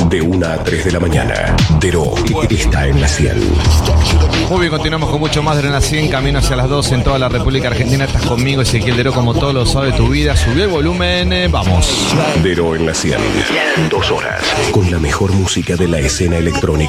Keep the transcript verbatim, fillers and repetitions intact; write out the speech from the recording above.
De una a tres de la mañana. Dero está en la cien. Muy bien, continuamos con mucho más de la cien, camino hacia las dos en toda la República Argentina. Estás conmigo, Ezequiel Dero, como todos los sábados de tu vida. Subió el volumen, eh, vamos. Dero en la cien. Dos horas con la mejor música de la escena electrónica.